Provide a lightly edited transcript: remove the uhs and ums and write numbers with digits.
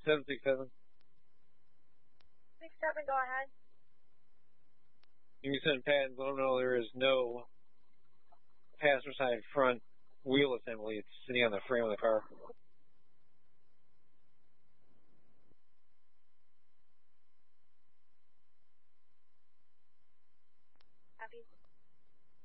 767. 67, go ahead. You can send Pat and let them know there is no passenger side front wheel assembly. It's sitting on the frame of the car. Copy.